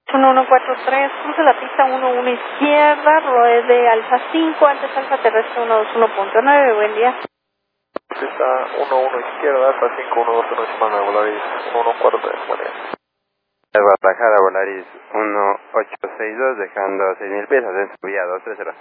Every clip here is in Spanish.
1143, cruce la pista 11 izquierda, ruede Alfa 5, antes Alfa terrestre 121.9, buen día. Pista 11 izquierda, Alfa 5, 121, semana, Volaris 1143, buen día. Guadalajara, Volaris 1862, dejando 6.000 pies, en subida 230.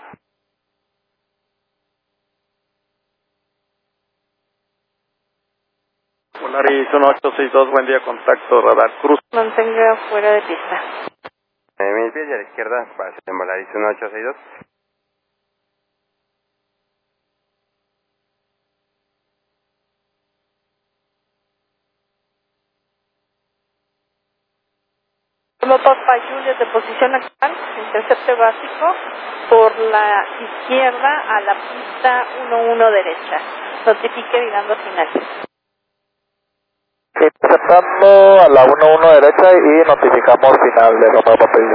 Volaris 1862, buen día, contacto radar cruz. Mantenga fuera de pista. 9.000 pies y a la izquierda, pase en Volaris 1862. Papa Juliet de posición actual, intercepte básico por la izquierda a la pista 11 derecha. Notifique virando final. Interceptando a la 11 derecha y notificamos final de Romeo Papel.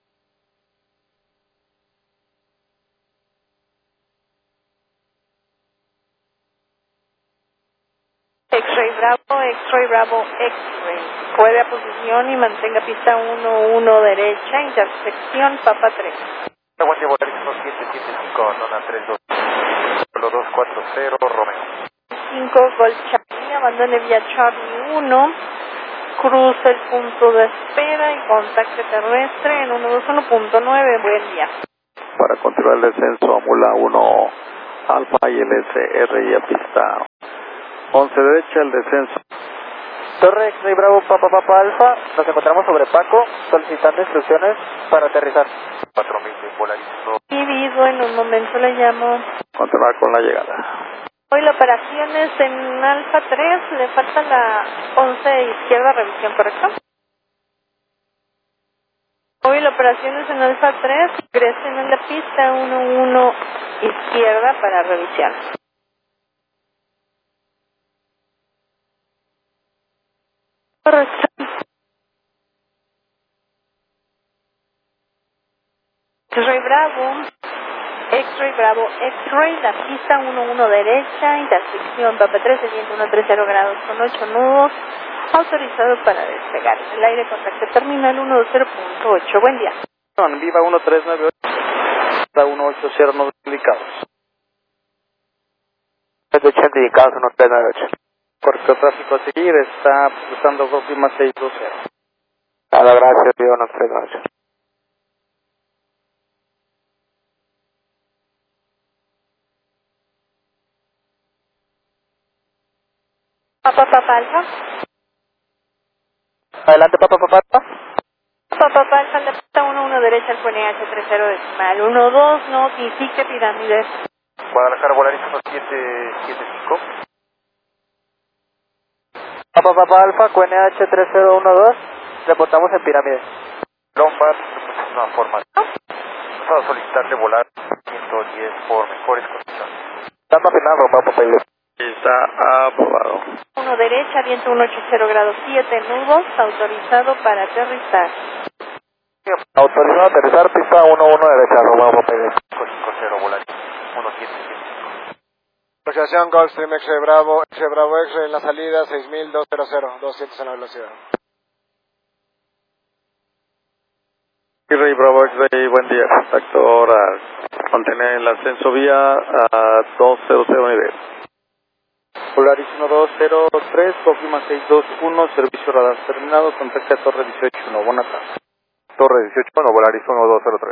X-Ray Bravo, X-Ray. Puede a posición y mantenga pista 11 derecha, intersección Papa 3. Buen día, Volaris 1775, Nona 32, vuelo 240, Romeo. 5, Gol Charlie, abandone vía Charlie 1, cruce el punto de espera y contacte terrestre en 121.9, buen día. Para continuar el descenso a Mula 1 Alfa y LSR y a pista 11 derecha, el descenso. Torre X-Ray Bravo Papa Alfa, nos encontramos sobre Paco, solicitando instrucciones para aterrizar. 4000 Volaris 1. Dividido, en un momento le llamo. Continuar con la llegada. Hoy la operación es en Alfa 3, le falta la 11 izquierda, revisión, ¿correcto? Hoy la operación es en Alfa 3, ingresen en la pista 11 izquierda para revisión. Correcto. X-Ray Bravo, X-Ray, la pista 11 derecha, intersección Papa 3, 130 grados con 8 nudos, autorizado para despegar. En el aire contacto terminal 120.8, buen día. Viva 1398, 180 no indicados. 180 indicados, 1398. Correcto, tráfico a seguir, está cruzando Gófima 620. Nada, gracias, Viva 1398. Papa Alfa. Adelante, Papa Alfa. Papa Alfa, la pista 11 derecha, el QNH 30 decimal, 12, notifique pirámides. Guadalajara, Volaris 1775. Papa Alfa, QNH 3012, reportamos en pirámide. Lombard, una forma. Vamos a solicitarle volar 110 por mejores condiciones. Estamos final, Romeo Papel. Está aprobado. 1 derecha, viento 180 grados 7 nudos, autorizado para aterrizar. Autorizado a aterrizar, pista 11 derecha, Romeo Papel. 550 Volaris 1775. Asociación Gulfstream X-Ray Bravo, X-Ray en la salida 6200, 200 en la velocidad. X-Ray Bravo, X-Ray, buen día, contacto ahora, mantener el ascenso vía a 200 nivel. Polaris 1203, Cofima 621, servicio radar terminado, contacte a Torre 181, buenas tardes. Torre 181, Volaris 1203.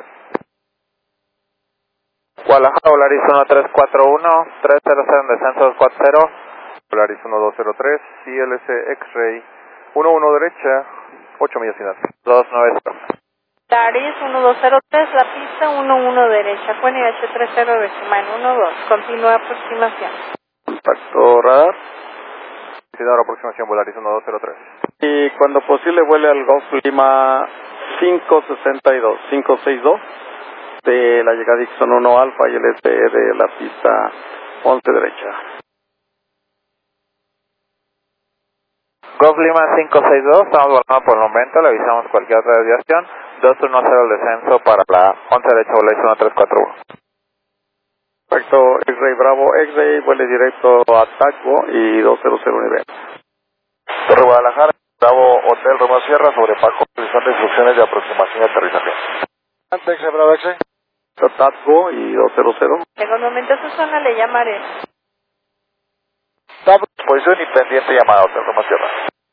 Guadalajara, Volaris 1341, 300 en descenso 240. Volaris 1203, CLC X-Ray 11 derecha, 8 millas final. 290. Taris 1203, la pista 11 derecha, QNH 30 decimal, 12, continúa aproximación. Contacto radar. Cuidado, aproximación Volaris 1203. Y cuando posible vuele al Golf Lima 562 de la llegada Dixon 1 Alfa y el SE de la pista 11 derecha. Golf Lima 562, estamos volando por el momento, le avisamos cualquier otra desviación. 210 el descenso para la 11 derecha, Volaris 1341. Perfecto, X-Ray Bravo, X-Ray, vuele directo a Taco y 200 nivel. Torre Guadalajara, Bravo Hotel Roma Sierra, sobre Paco, realizando instrucciones de aproximación. X-Ray Bravo X-Ray. Tatgo y 200. En un momento a su zona le llamaré. Posición y pendiente llamada, Hotel Roma Sierra.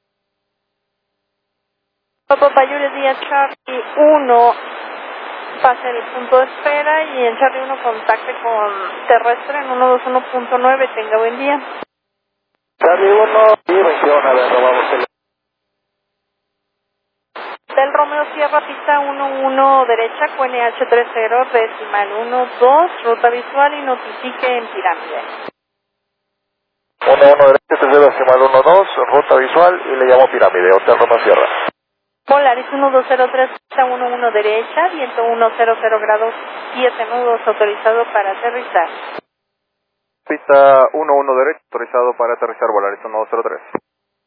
Papa Yuri Díaz Charlie 1, pase el punto de espera y en Charlie 1 contacte con terrestre en 121.9, tenga buen día. Charlie 1 y 21, a ver, robamos el... Del Romeo Sierra, pista 11 derecha, QNH 30, decimal 12, ruta visual y notifique en pirámide. 11 derecha, 30 decimal 12, ruta visual y le llamo pirámide, Hotel Roma Sierra. Polaris 1203, pista 11 derecha, viento 100 grados 7 nudos, autorizado para aterrizar. Pista 11 derecha, autorizado para aterrizar, Polaris 103.